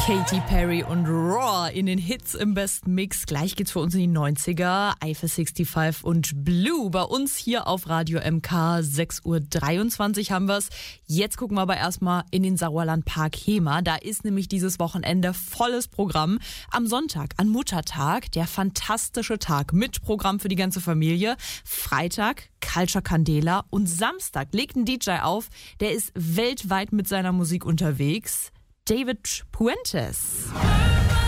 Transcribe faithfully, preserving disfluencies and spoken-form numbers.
Katy Perry und Roar in den Hits im besten Mix. Gleich geht's für uns in die neunziger. Eiffel fünfundsechzig und Blue bei uns hier auf Radio M K. sechs Uhr dreiundzwanzig haben wir's. Jetzt gucken wir aber erstmal in den Sauerlandpark Hemer. Da ist nämlich dieses Wochenende volles Programm. Am Sonntag, an Muttertag, der fantastische Tag mit Programm für die ganze Familie. Freitag Culture Candela und Samstag legt ein D J auf, der ist weltweit mit seiner Musik unterwegs. David Puentes.